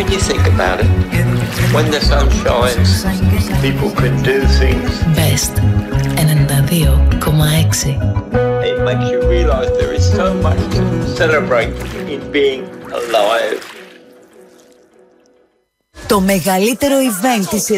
when you think about it, when the sun shines, people can do things. Best 92,6. It makes you realize there is so much to celebrate in being alive. Το μεγαλύτερο event της